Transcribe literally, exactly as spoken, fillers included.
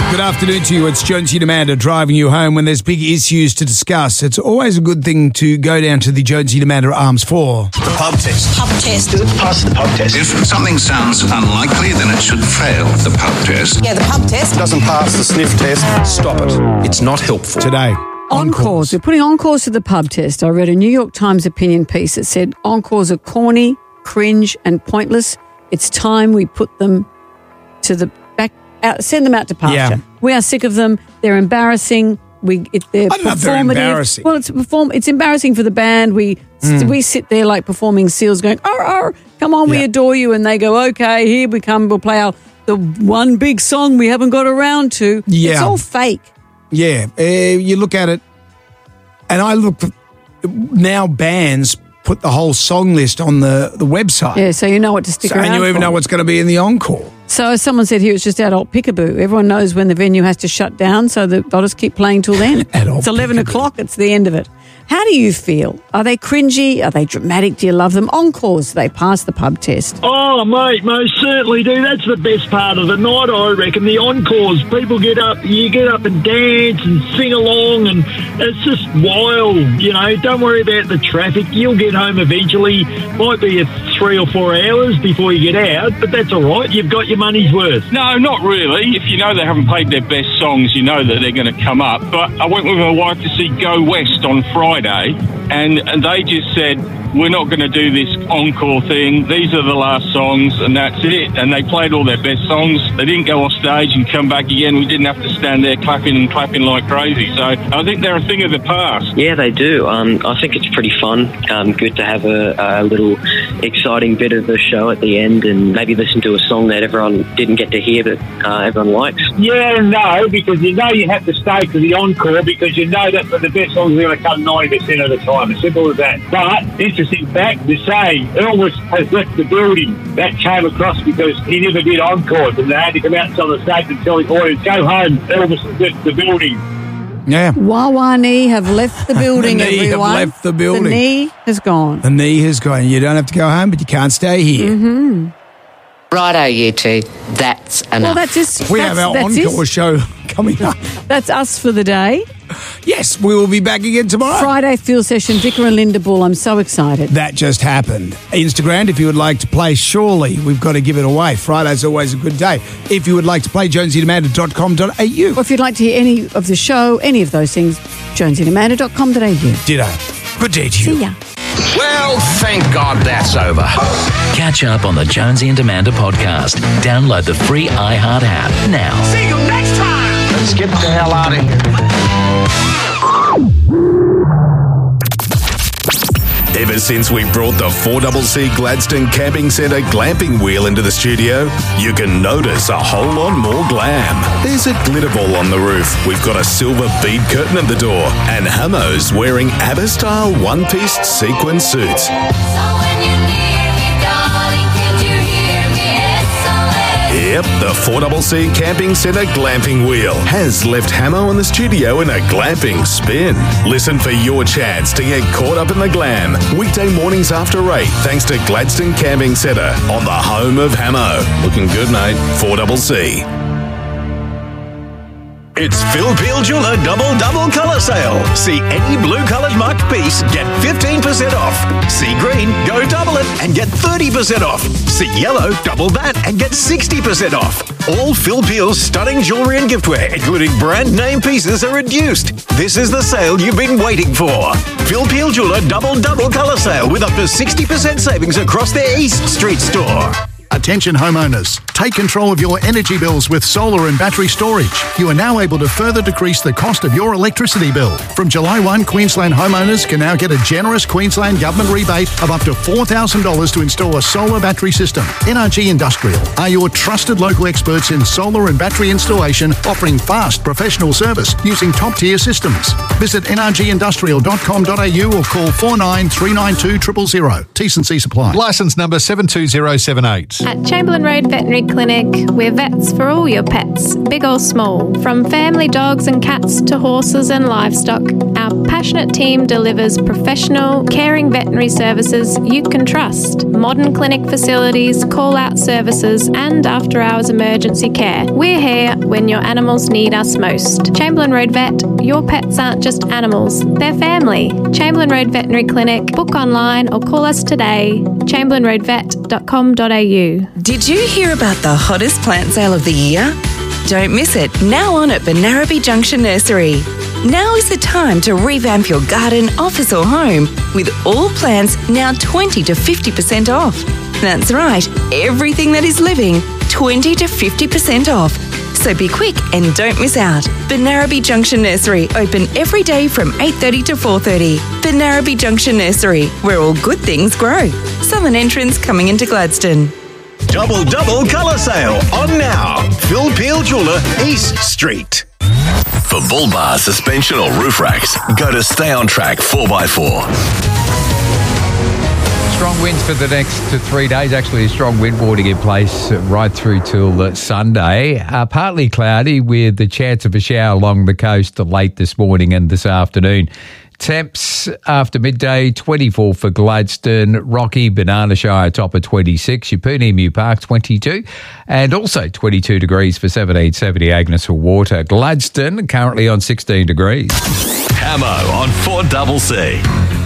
Good afternoon to you. It's Jonesy and Amanda driving you home when there's big issues to discuss. It's always a good thing to go down to the Jonesy and Amanda Arms for the pub test. Pub test. Does it pass the pub test? If something sounds unlikely, then it should fail the pub test. Yeah, the pub test. Doesn't pass the sniff test. Stop it. It's not helpful. today. Encores. We're putting encores to the pub test. I read a New York Times opinion piece that said encores are corny, cringe, and pointless. It's time we put them to the back, out, send them out to pasture. Yeah. We are sick of them. They're embarrassing. We, it, they're I don't know if they're performative. embarrassing. Well, it's perform. It's embarrassing for the band. We Mm. we sit there like performing seals, going, "Arr, arr, come on, we Yeah. adore you," and they go, "Okay, here we come. We'll play our the one big song we haven't got around to." Yeah. It's all fake. Yeah, uh, you look at it, and I look, now bands put the whole song list on the, the website. Yeah, so you know what to stick So- around and you even for. know what's going to be in the encore. So as someone said here, it's just adult peekaboo. Everyone knows when the venue has to shut down, so the, they'll just keep playing till then. Adult It's eleven peekaboo. o'clock. It's the end of it. How do you feel? Are they cringy? Are they dramatic? Do you love them? Encores, they pass the pub test. Oh, mate, most certainly do. That's the best part of the night, I reckon. The encores, people get up, you get up and dance and sing along, and it's just wild. You know, don't worry about the traffic. You'll get home eventually. Might be a three or four hours before you get out, but that's all right. You've got your money's worth. No, not really. If you know they haven't played their best songs, you know that they're going to come up. But I went with my wife to see Go West on Friday, and, and they just said, we're not going to do this encore thing. These are the last songs, and that's it. And they played all their best songs. They didn't go off stage and come back again. We didn't have to stand there clapping and clapping like crazy. So I think they're a thing of the past. Yeah, they do. Um, I think it's pretty fun. Um, good to have a, a little exciting bit of a show at the end, and maybe listen to a song that everyone didn't get to hear, but uh, everyone likes. Yeah and no, because you know you have to stay for the encore because you know that the best songs are going to come ninety percent of the time. As simple as that. But interesting fact to say, Elvis has left the building. That came across because he never did encores, and they had to come out on the stage and tell the audience, go home, Elvis has left the building. Yeah. Wawa knee have left the building, The knee have everyone. left the building. The knee has gone. The knee has gone. You don't have to go home, but you can't stay here. Mm-hmm. Righto, you two. That's enough. Well, that's just... We that's, have our that's encore it. show coming up. That's us for the day. Yes, we will be back again tomorrow. Friday field session, Vicar and Linda Bull. I'm so excited. That just happened. Instagram, if you would like to play, surely we've got to give it away. Friday's always a good day. If you would like to play, jonesy and amanda dot com dot a u. Or if you'd like to hear any of the show, any of those things, jonesy and amanda dot com dot a u. Ditto. Good day to you. See ya. Well, thank God that's over. Catch up on the Jonesy and Amanda podcast. Download the free iHeart app now. See you next time. Let's get the hell out of here. Ever since we brought the four C C Gladstone Camping Centre glamping wheel into the studio, you can notice a whole lot more glam. There's a glitter ball on the roof, we've got a silver bead curtain at the door, and Hamos wearing ABBA-style one-piece sequin suits. Yep, the four C C Camping Centre glamping wheel has left Hamo in the studio in a glamping spin. Listen for your chance to get caught up in the glam weekday mornings after eight, thanks to Gladstone Camping Centre on the home of Hamo. Looking good, mate. four C C. It's Phil Peel Jeweller Double Double Colour Sale. See any blue coloured marked piece, get fifteen percent off. See green, go double it and get thirty percent off. See yellow, double that and get sixty percent off. All Phil Peel's stunning jewellery and giftware, including brand name pieces, are reduced. This is the sale you've been waiting for. Phil Peel Jeweller Double Double Colour Sale with up to sixty percent savings across their East Street store. Attention homeowners, take control of your energy bills with solar and battery storage. You are now able to further decrease the cost of your electricity bill. From July first, Queensland homeowners can now get a generous Queensland government rebate of up to four thousand dollars to install a solar battery system. N R G Industrial are your trusted local experts in solar and battery installation, offering fast professional service using top-tier systems. Visit n r g industrial dot com dot a u or call four nine three nine two zero zero zero. T's and C's apply. Licence number seven two zero seven eight. At Chamberlain Road Veterinary Clinic, we're vets for all your pets, big or small. From family dogs and cats to horses and livestock, our passionate team delivers professional, caring veterinary services you can trust. Modern clinic facilities, call-out services and after-hours emergency care. We're here when your animals need us most. Chamberlain Road Vet, your pets aren't just animals, they're family. Chamberlain Road Veterinary Clinic. Book online or call us today. chamberlain road vet dot com dot a u. Did you hear about the hottest plant sale of the year? Don't miss it, now on at Benarabi Junction Nursery. Now is the time to revamp your garden, office or home with all plants now twenty to fifty percent off. That's right, everything that is living, twenty to fifty percent off. So be quick and don't miss out. Benarabi Junction Nursery, open every day from eight thirty to four thirty. Benarabi Junction Nursery, where all good things grow. Southern entrance coming into Gladstone. Double Double Colour Sale on now. Phil Peel Jeweller, East Street. For bull bar, suspension or roof racks, go to Stay On Track four by four. Strong winds for the next three days. Actually, a strong wind warning in place right through till Sunday. Uh, partly cloudy with the chance of a shower along the coast late this morning and this afternoon. Temps after midday, twenty-four for Gladstone, Rocky, Banana Shire, top of twenty-six, Yeppoon Emu Park, twenty-two, and also twenty-two degrees for seventeen seventy Agnes Water. Gladstone currently on sixteen degrees. Hamo on four C C.